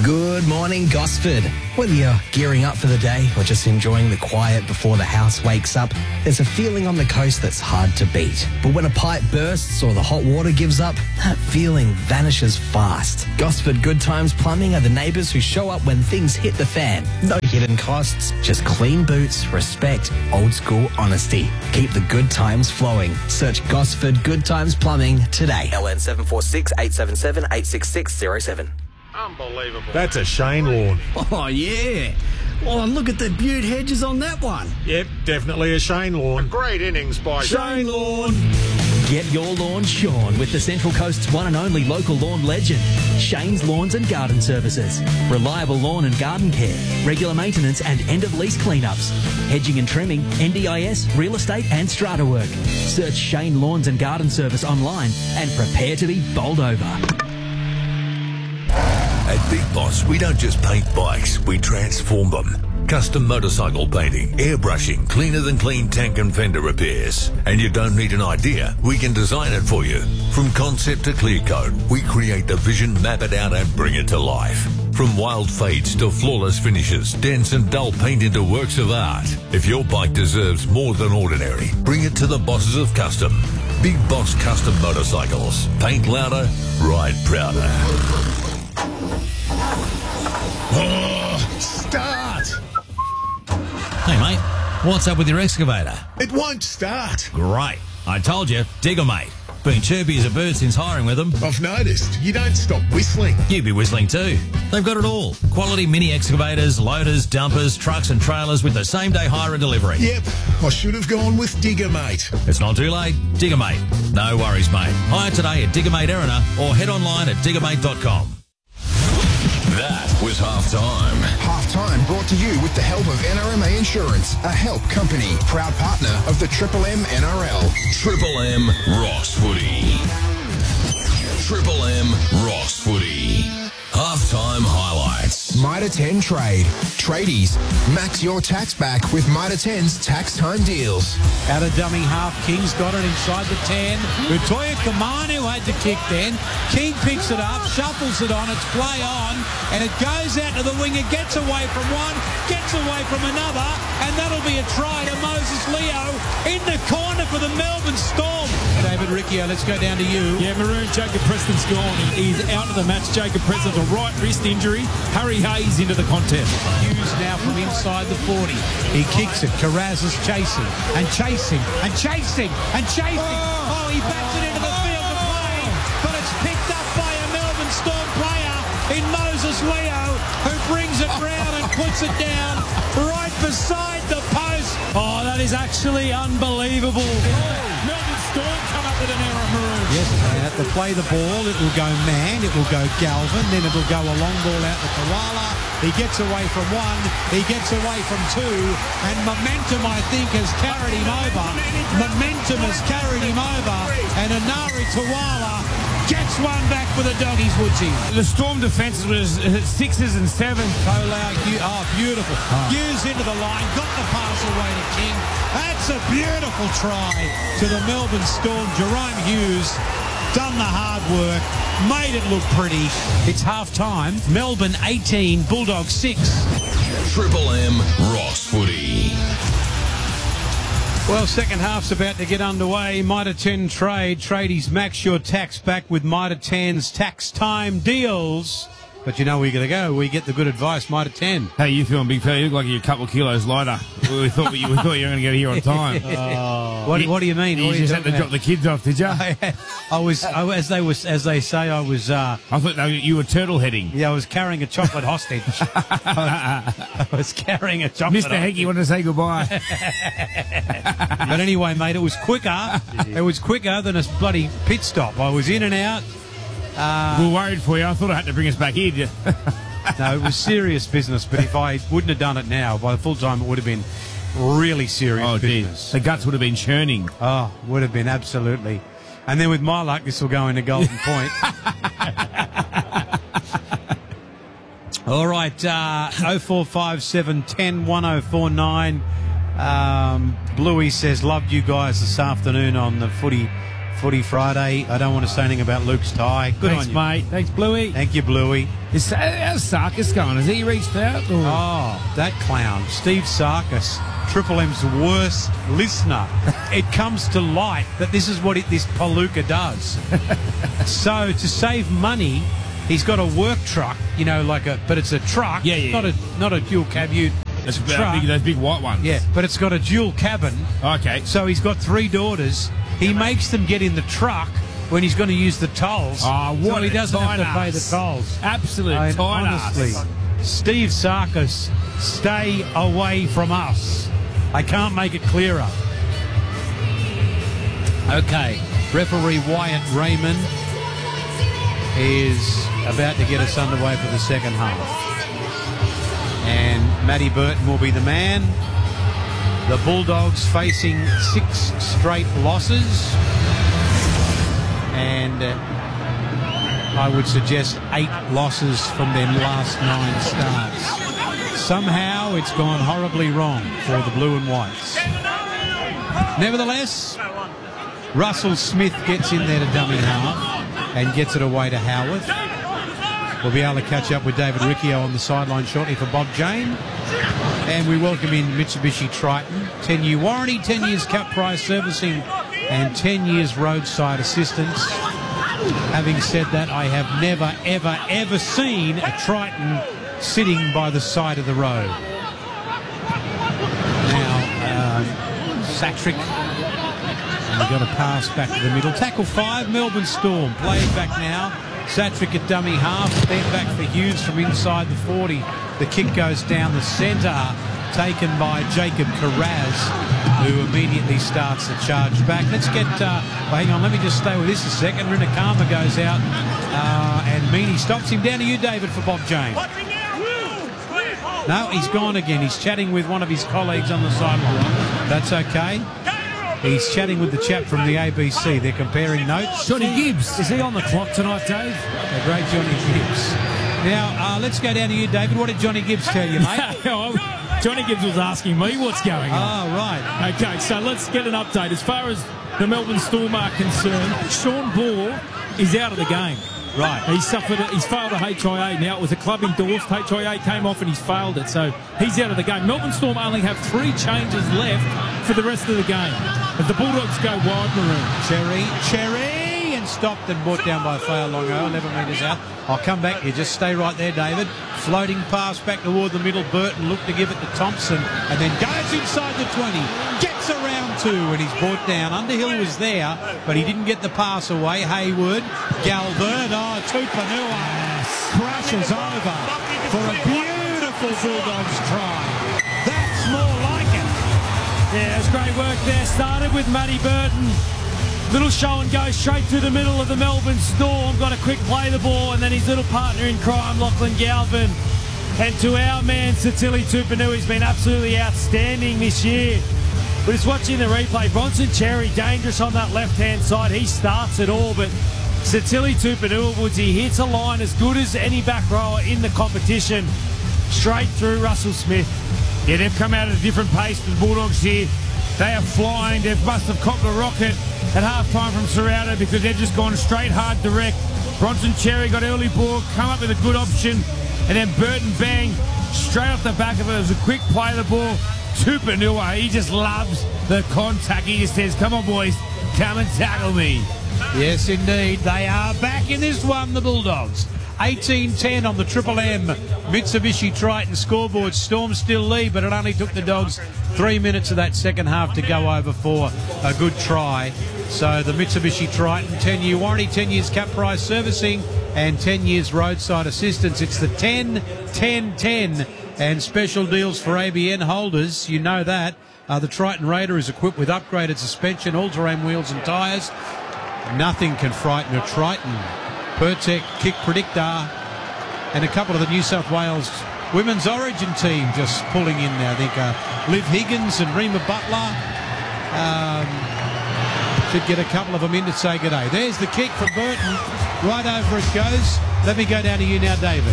S15: Good morning, Gosford. Whether you're gearing up for the day or just enjoying the quiet before the house wakes up, there's a feeling on the coast that's hard to beat. But when a pipe bursts or the hot water gives up, that feeling vanishes fast. Gosford Good Times Plumbing are the neighbours who show up when things hit the fan. No hidden costs, just clean boots, respect, old school honesty. Keep the good times flowing. Search Gosford Good Times Plumbing today.
S16: LN 746 877 86607.
S13: Unbelievable. That's a Shane lawn.
S17: Oh, yeah. Oh, and look at the beaut hedges on that one.
S13: Yep, definitely a Shane lawn. A great innings by
S17: Shane lawn.
S9: Get your lawn shorn with the Central Coast's one and only local lawn legend, Shane's Lawns and Garden Services. Reliable lawn and garden care, regular maintenance and end-of-lease cleanups, hedging and trimming, NDIS, real estate and strata work. Search Shane Lawns and Garden Service online and prepare to be bowled over.
S18: At Big Boss, we don't just paint bikes, we transform them. Custom motorcycle painting, airbrushing, cleaner than clean tank and fender repairs. And you don't need an idea, we can design it for you. From concept to clear coat, we create the vision, map it out and bring it to life. From wild fades to flawless finishes, dense and dull paint into works of art. If your bike deserves more than ordinary, bring it to the bosses of custom. Big Boss Custom Motorcycles. Paint louder, ride prouder.
S13: Oh, start!
S19: Hey, mate, what's up with your excavator?
S13: It won't start.
S19: Great. I told you, Digger, mate. Been chirpy as a bird since hiring with them.
S13: I've noticed. You don't stop whistling.
S19: You'd be whistling too. They've got it all. Quality mini excavators, loaders, dumpers, trucks and trailers with the same day hire and delivery.
S13: Yep, I should have gone with Digger, mate.
S19: It's not too late. Digger, mate. No worries, mate. Hire today at Digger Mate Erina or head online at diggermate.com.
S5: That was halftime.
S4: Halftime brought to you with the help of NRMA Insurance, a help company, proud partner of the Triple M NRL.
S5: Triple M Ross Footy. Triple M Ross Footy. Halftime highlights.
S4: Mitre 10 Trade. Tradies. Max your tax back with Mitre 10's tax time deals.
S1: Out of dummy half, King's got it inside the 10. Utoya Kamanu had the kick then. King picks it up, shuffles it on, it's play on, and it goes out to the wing. It gets away from one, gets away from another, and that'll be a try to Moses Leo in the corner for the Melbourne Storm. David Riccio, let's go down to you.
S2: Yeah, Maroon, Jacob Preston's gone. He's out of the match. Jacob Preston's a right wrist injury. Harry Hayes into the contest.
S1: Hughes now from inside the 40. He kicks it. Carraz is chasing and chasing and chasing and chasing. Oh, he backs it into the field to play, but it's picked up by a Melbourne Storm player in Moses Leo, who brings it round and puts it down right beside the post.
S3: Oh, that is actually unbelievable.
S2: Melbourne Storm come up with an error, Maroon.
S1: Yes, they have to play the ball. It will go man. It will go Galvin. Then it will go a long ball out to Koala. He gets away from one. He gets away from two. And momentum, I think, has carried him over. Momentum has carried him over. And Anari Koala gets one back for the Doggies, Woodsy.
S2: The Storm defence was 6s and 7s.
S1: Oh, beautiful. Hughes into the line. Got the pass away to King. That's a beautiful try to the Melbourne Storm. Jerome Hughes done the hard work, made it look pretty. It's half-time. Melbourne 18, Bulldogs 6.
S5: Triple M Ross Footy.
S1: Well, second half's about to get underway. Mitre 10 Trade. Tradies, max your tax back with Mitre 10's tax time deals. But you know where you're going to go. We get the good advice, Mitre 10.
S2: How you feeling, big fella? You look like you're a couple of kilos lighter. We thought you were going to get here on time.
S1: What do you mean?
S2: You just had to drop the kids off, did you?
S1: As they say, I was.
S2: I thought you were turtle heading.
S1: Yeah, I was carrying a chocolate hostage. I was carrying a chocolate.
S2: Mr. Hecky wanted to say goodbye.
S1: But anyway, mate, it was quicker. It was quicker than a bloody pit stop. I was in and out.
S2: We were worried for you. I thought I had to bring us back in.
S1: No, it was serious business, but if I wouldn't have done it now, by the full time it would have been really serious business.
S2: The guts would have been churning.
S1: Oh, would have been, absolutely. And then with my luck, this will go into Golden Point. All right, 0457 10 1049. Bluey says, loved you guys this afternoon on the footy Footy Friday. I don't want to say anything about Luke's tie. Good
S2: Thanks,
S1: on you.
S2: mate. Thanks, Bluey.
S1: Thank you, Bluey.
S2: How's Sarkis going? Has he reached out? Or?
S1: Oh, that clown, Steve Sarkis, Triple M's worst listener. It comes to light that this is what this Palooka does. So to save money, he's got a work truck, but it's a truck.
S2: Yeah.
S1: Not a dual cab.
S2: That's
S1: truck.
S2: those big white ones.
S1: Yeah, but it's got a dual cabin.
S2: Okay.
S1: So he's got 3 daughters. He makes them get in the truck when he's going to use the tolls.
S2: Oh, what
S1: so he doesn't have to pay the tolls.
S2: Absolute
S1: honestly, Steve Sarkis, stay away from us. I can't make it clearer. Okay, referee Wyatt Raymond is about to get us underway for the second half. And Matty Burton will be the man. The Bulldogs facing 6 straight losses. And I would suggest 8 losses from their last 9 starts. Somehow it's gone horribly wrong for the Blue and Whites. Nevertheless, Russell Smith gets in there to dummy half and gets it away to Howarth. We'll be able to catch up with David Riccio on the sideline shortly for Bob Jane. And we welcome in Mitsubishi Triton. 10-year warranty, 10 years cap price servicing, and 10 years roadside assistance. Having said that, I have never, ever, ever seen a Triton sitting by the side of the road. Now, Satrick, and we've got a pass back to the middle. Tackle 5, Melbourne Storm. Played back now. Satrick at dummy half, then back for Hughes from inside the 40. The kick goes down the centre, taken by Jacob Carraz, who immediately starts the charge back. Let's get, hang on, let me just stay with this a second. Rinakama goes out, and Meany stops him. Down to you, David, for Bob Jane. No, he's gone again. He's chatting with one of his colleagues on the sideline. That's okay. He's chatting with the chap from the ABC. They're comparing notes.
S2: Johnny Gibbs. Is he on the clock tonight, Dave?
S1: The great Johnny Gibbs. Now, let's go down to you, David. What did Johnny Gibbs tell you, mate?
S3: Johnny Gibbs was asking me what's going on.
S1: Oh, right.
S3: Okay, so let's get an update. As far as the Melbourne Storm are concerned, Sean Ball is out of the game.
S1: Right.
S3: He's failed a HIA. Now, it was a club endorsed. HIA came off and he's failed it. So he's out of the game. Melbourne Storm only have 3 changes left for the rest of the game. As the Bulldogs go wide maroon.
S1: Cherry, and stopped and brought down by Fail Longo, 11 metres out. I'll come back. You just stay right there, David. Floating pass back toward the middle. Burton looked to give it to Thompson and then goes inside the 20. Gets around 2 and he's brought down. Underhill was there, but he didn't get the pass away. Hayward, Galvin, Tupanua crashes over for a beautiful Bulldogs try. That's more like it.
S3: Yeah, it was great work there. Started with Matty Burton. Little show and go straight through the middle of the Melbourne Storm. Got a quick play the ball, and then his little partner in crime, Lachlan Galvin. And to our man, Satili Tupanua, he's been absolutely outstanding this year. We're just watching the replay. Bronson Cherry, dangerous on that left-hand side. He starts it all, but Satili Tupanua, Woodsy, hits a line as good as any back rower in the competition. Straight through Russell Smith.
S2: Yeah, they've come out at a different pace for the Bulldogs here. They are flying. They must have copped a rocket at half-time from Serrato because they've just gone straight hard direct. Bronson Cherry got early ball, come up with a good option, and then Burton bang straight off the back of it. It was a quick play of the ball. Tupanua, he just loves the contact. He just says, come on, boys, come and tackle me.
S1: Yes, indeed. They are back in this one, the Bulldogs. 18-10 on the Triple M Mitsubishi Triton scoreboard. Storm still lead, but it only took the Dogs 3 minutes of that second half to go over for a good try. So the Mitsubishi Triton, 10-year warranty, 10 years cap price servicing, and 10 years roadside assistance. It's the 10-10-10 and special deals for ABN holders. You know that. The Triton Raider is equipped with upgraded suspension, all-terrain wheels and tyres. Nothing can frighten a Triton. Pertec, Kick Predictor, and a couple of the New South Wales Women's Origin team just pulling in there. I think Liv Higgins and Rima Butler should get a couple of them in to say good day. There's the kick from Burton. Right over it goes. Let me go down to you now, David.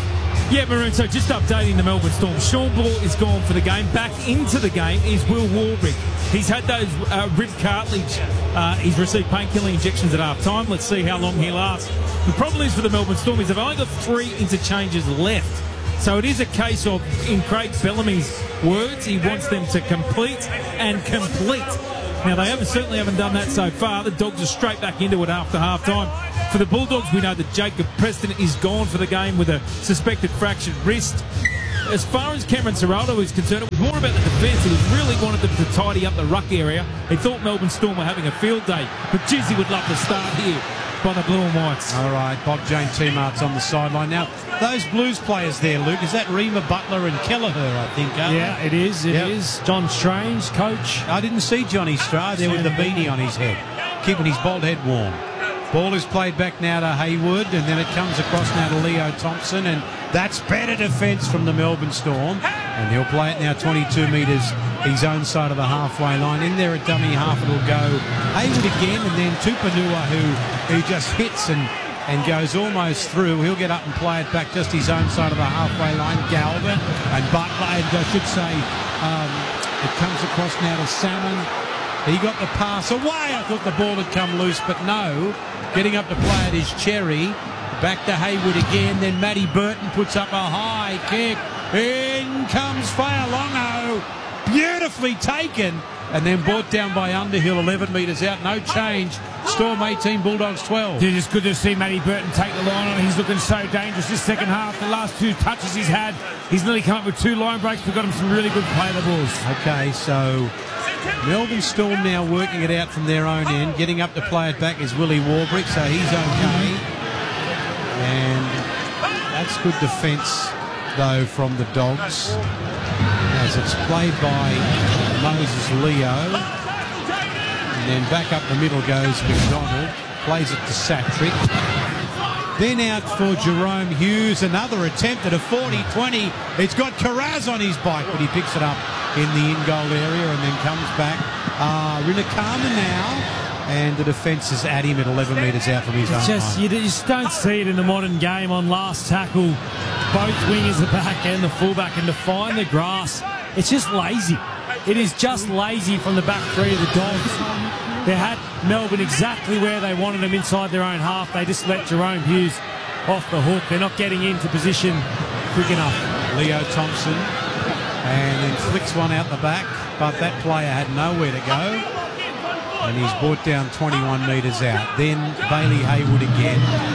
S2: Yeah, Maroon, so just updating the Melbourne Storm. Sean Ball is gone for the game. Back into the game is Will Warbrick. He's had those rib cartilage. He's received painkilling injections at half time. Let's see how long he lasts. The problem is for the Melbourne Storm is they've only got 3 interchanges left. So it is a case of, in Craig Bellamy's words, he wants them to complete and complete. Now, they certainly haven't done that so far. The Dogs are straight back into it after half-time. For the Bulldogs, we know that Jacob Preston is gone for the game with a suspected fractured wrist. As far as Cameron Ciraldo is concerned, it was more about the defence. He really wanted them to tidy up the ruck area. He thought Melbourne Storm were having a field day. But, geez, he would love to start here by the Blue and Whites.
S1: All right, Bob Jane T-Mart's on the sideline. Now, those Blues players there, Luke, is that Reema Butler and Kelleher, I think, aren't
S3: Yeah,
S1: they?
S3: it is. It is. John Strange, coach.
S1: I didn't see Johnny Stra there with the beanie on his head, keeping his bald head warm. Ball is played back now to Haywood, and then it comes across now to Leo Thompson, and that's better defence from the Melbourne Storm. And he'll play it now 22 metres, his own side of the halfway line. In there at dummy half, it'll go Haywood again, and then Tupanua, who just hits and goes almost through. He'll get up and play it back just his own side of the halfway line. Galvin and Butler, and I should say, it comes across now to Salmon. He got the pass away. I thought the ball had come loose, but no. Getting up to play it is Cherry. Back to Haywood again. Then Matty Burton puts up a high kick. In comes Fa'alongo. Beautifully taken. And then brought down by Underhill, 11 metres out. No change. Storm 18, Bulldogs 12.
S2: It's just good to see Matty Burton take the line on. He's looking so dangerous this second half. The last 2 touches he's had, he's nearly come up with 2 line breaks. We've got him some really good play of the balls.
S1: Okay, so Melbourne Storm now working it out from their own end. Getting up to play it back is Willie Warbrick, so he's okay. And that's good defence, though, from the Dogs. As it's played by Moses Leo. And then back up the middle goes McDonald. Plays it to Satrick. Then out for Jerome Hughes. Another attempt at a 40-20. It's got Carraz on his bike, but he picks it up in the in-goal area and then comes back. Rinakama now. And the defence is at him at 11 metres out from his own line.
S3: You just don't see it in the modern game on last tackle. Both wingers are back and the fullback, and to find the grass, it's just lazy. It is just lazy from the back 3 of the Dogs. They had Melbourne exactly where they wanted them inside their own half. They just let Jerome Hughes off the hook. They're not getting into position quick enough.
S1: Leo Thompson, and then flicks one out the back, but that player had nowhere to go. And he's brought down 21 metres out. Then Bailey Haywood again.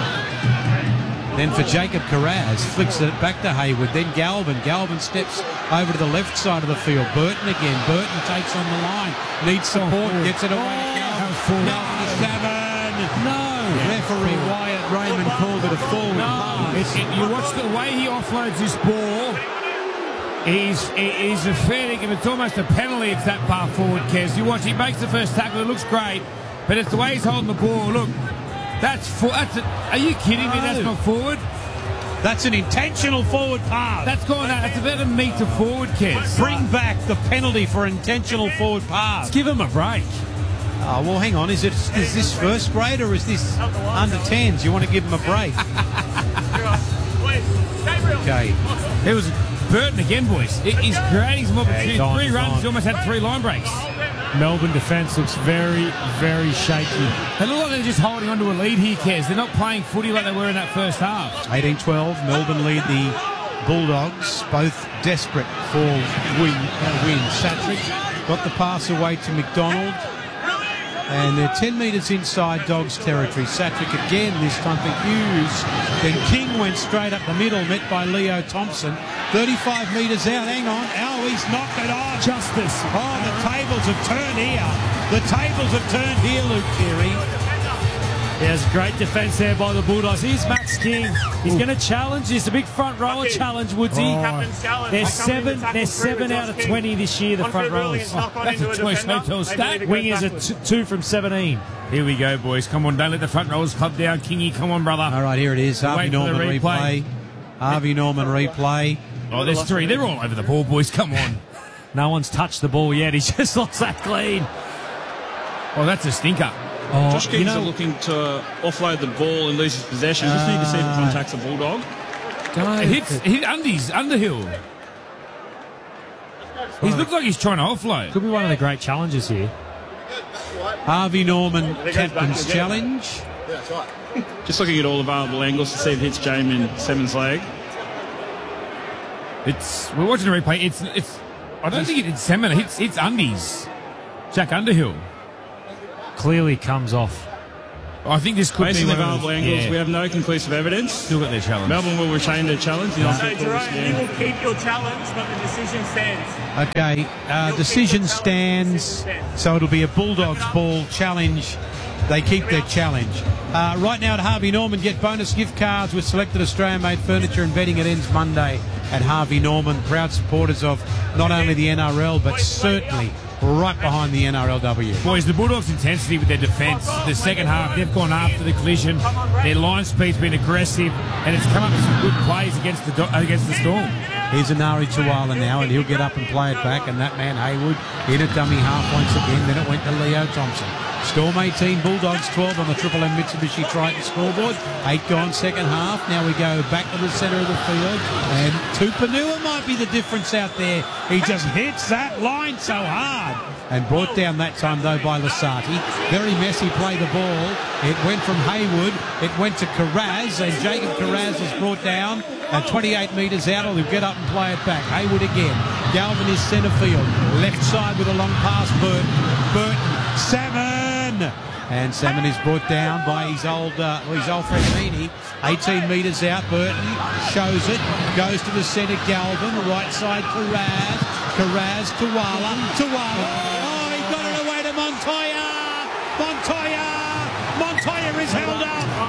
S1: Then for Jacob Carraz, flicks it back to Haywood. Then Galvin. Galvin steps over to the left side of the field. Burton again. Burton takes on the line. Needs support. Gets it away to Galvin. 97.
S3: No.
S1: Referee Wyatt Raymond called it a forward pass.
S2: You watch the way he offloads this ball. He's a fair dinkum. It's almost a penalty if that far forward, Kez. You watch, he makes the first tackle. It looks great. But it's the way he's holding the ball. Look, are you kidding me? That's not forward.
S1: That's an intentional forward pass.
S2: That's about a metre forward, Kez.
S1: Bring back the penalty for intentional forward pass.
S2: Let's give him a break.
S1: Oh, well, hang on. Is this first grade or is this under 10s? You want to give him a break? Okay.
S2: It was Burton again, boys. He's creating some opportunities. 3 runs, he almost had 3 line breaks.
S3: Melbourne defence looks very, very shaky.
S2: They look like they're just holding on to a lead here, Kez. They're not playing footy like they were in that first half.
S1: 18-12, Melbourne lead the Bulldogs, both desperate for win. Satrick got the pass away to McDonald. And they're 10 metres inside Dogs territory. Satrick again, this time for Hughes. Then King went straight up the middle, met by Leo Thompson. 35 metres out, hang on. Oh, he's knocked it on.
S3: Justice.
S1: Oh, the tables have turned here. The tables have turned here, Luke Keary.
S3: There's great defence there by the Bulldogs. Here's Max King. He's going to challenge this. A big front rower challenge, Woodsy. They're 7 out of 20 this year, the front rowers.
S2: That's a choice hotel stat.
S3: Wingers are 2 from 17.
S2: Here we go, boys. Come on, don't let the front rowers club down. Kingy, come on, brother.
S1: All right, here it is. Harvey Norman replay. Harvey Norman replay.
S2: Oh, there's 3. They're all over the ball, boys. Come on.
S3: No one's touched the ball yet. He's just lost that clean.
S2: Oh, that's a stinker.
S20: Oh, Josh Kings are looking to offload the ball and lose his possession. Just need to see if it contacts the Bulldog.
S2: It hit Undies, Underhill. He looks like he's trying to offload.
S3: Could be one of the great challenges here.
S1: Harvey Norman, captain's challenge.
S20: Just looking at all available angles to see if it hits Jamin Seven's leg.
S2: We're watching the replay. It's. I don't think it's Semin. It's Undies. Jack Underhill.
S3: Clearly comes off.
S2: I think this could
S20: Based
S2: be
S20: on available angles. We have no conclusive evidence.
S2: Still got their challenge.
S20: Melbourne will retain their challenge.
S21: So, Jerome, you will keep your challenge, but the decision stands.
S1: Okay, decision stands. So it'll be a Bulldogs ball challenge. They keep their challenge. Right now at Harvey Norman, get bonus gift cards with selected Australian-made furniture and bedding. It ends Monday at Harvey Norman. Proud supporters of not only the NRL, but certainly right behind the NRLW.
S2: Boys, the Bulldogs' intensity with their defence, the second half, they've gone after the collision. Their line speed's been aggressive, and it's come up with some good plays against the Storm.
S1: Here's Anari Tuala now, and he'll get up and play it back, and that man Haywood hit a dummy half once again, then it went to Leo Thompson. Storm 18, Bulldogs 12 on the Triple M Mitsubishi Triton scoreboard. 8 gone second half. Now we go back to the centre of the field. And Tupanua might be the difference out there. He just hits that line so hard. And brought down that time, though, by Lasati. Very messy play the ball. It went from Haywood. It went to Carraz. And Jacob Carraz was brought down at 28 metres out. He'll get up and play it back. Haywood again. Galvin is centre field. Left side with a long pass. Burton. Salmon. And Salmon is brought down by his old friend Meany. 18 metres out. Burton shows it. Goes to the centre. Galvin. Right side Carraz. Tuala. Oh, he got it away to Montoya. Montoya is held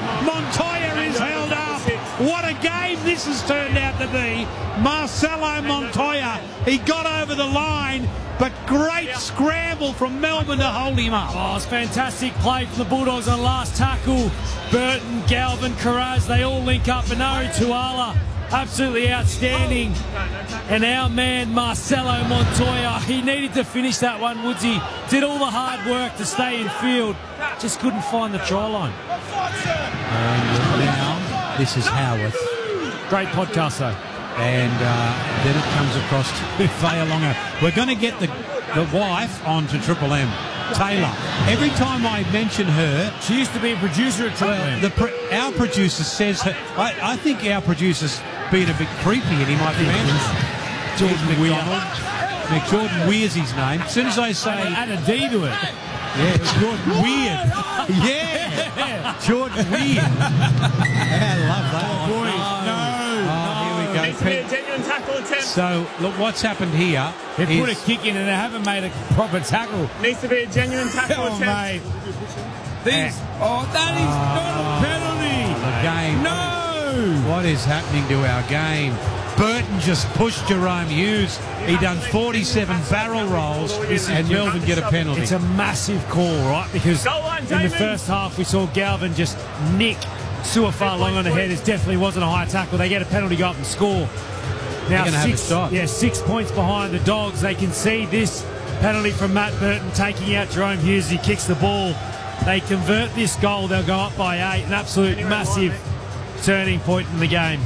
S1: up. What a game this has turned out to be. Marcelo Montoya. He got over the line, but great scramble from Melbourne to hold him up.
S3: Oh, it's fantastic play from the Bulldogs on last tackle. Burton, Galvin, Carraz, they all link up. Anari Tuala, absolutely outstanding. And our man Marcelo Montoya, he needed to finish that one, Woodsy. Did all the hard work to stay in field. Just couldn't find the try line.
S1: And now, this is Howarth.
S3: Great podcast, though.
S1: And then it comes across to Fayalonga. We're going to get the wife onto Triple M. Taylor. Every time I mention her...
S2: She used to be a producer at Triple M.
S1: Our producer says... I think our producer's been a bit creepy and he might be Jordan Weir. Jordan Weir's his name. As soon as I say...
S2: Add a D to it.
S1: Yeah, it's Jordan Weird. Yeah. Jordan Weird. I love that.
S21: Here we go. Needs to be a genuine tackle attempt.
S1: So, look, what's happened here...
S2: They put a kick in and they haven't made a proper tackle.
S21: Needs to be a genuine tackle attempt.
S2: Mate. That is not a penalty.
S1: The game.
S2: No.
S1: What is happening to our game? Burton just pushed Jerome Hughes. He done 47 barrel rolls and Melbourne get a penalty.
S3: It's a massive call, right? Because in the first half we saw Galvin just nick Suafar-Long on the head. It definitely wasn't a high tackle. They get a penalty, go up and score. Now 6 points behind the Dogs. They can see this penalty from Matt Burton taking out Jerome Hughes. He kicks the ball. They convert this goal. They'll go up by 8. An absolute massive turning point in the game.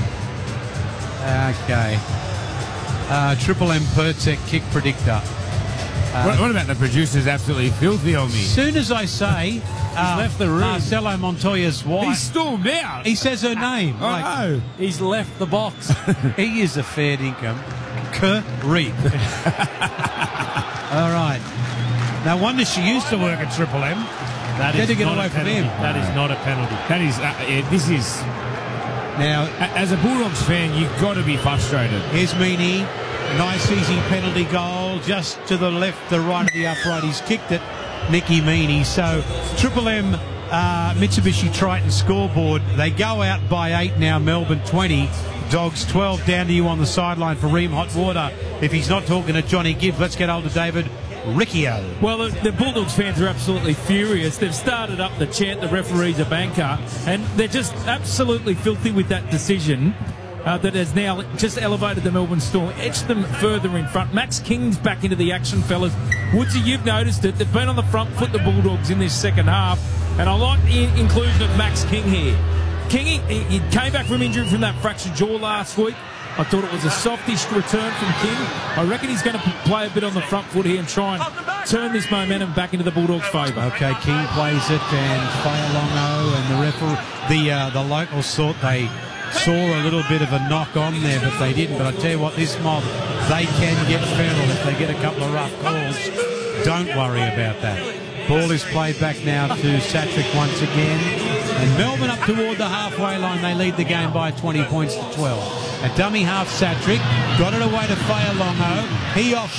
S1: Okay. Triple M Pertec kick predictor.
S2: What about the producer's absolutely filthy on me?
S1: As soon as I say
S2: he's left the room.
S1: Marcelo Montoya's wife,
S2: he stormed out.
S1: He says her name.
S3: No, he's left the box.
S1: He is a fair dinkum. Creep. All right. No wonder she used to work at Triple M.
S3: That is
S1: to get
S3: not
S1: away
S3: a
S1: from
S3: penalty.
S1: him.
S3: That is not a penalty.
S2: That is. This is.
S1: Now,
S2: as a Bulldogs fan, you've got to be frustrated.
S1: Here's Meany. Nice, easy penalty goal. Just to the left, the right of the upright. He's kicked it, Nicky Meany. So, Triple M Mitsubishi Triton scoreboard. They go out by 8 now, Melbourne 20. Dogs 12 down to you on the sideline for Reem Hotwater. If he's not talking to Johnny Gibbs, let's get hold to David Riccio.
S22: Well, the Bulldogs fans are absolutely furious. They've started up the chant, the referee's a banker, and they're just absolutely filthy with that decision that has now just elevated the Melbourne Storm, edged them further in front. Max King's back into the action, fellas. Woodsy, you've noticed it. They've been on the front foot, the Bulldogs, in this second half, and I like the inclusion of Max King here. Kingy, he came back from injury from that fractured jaw last week. I thought it was a softish return from King. I reckon he's going to play a bit on the front foot here and try and turn this momentum back into the Bulldogs' favour.
S1: Okay, King plays it, and Fa'alongo and the referee, the locals thought they saw a little bit of a knock on there, but they didn't. But I tell you what, this mob, they can get feral if they get a couple of rough calls. Don't worry about that. Ball is played back now to Satrick once again. And Melbourne up toward the halfway line. They lead the game by 20 points to 12. A dummy half Satrick. Got it away to Fa'alongo. He off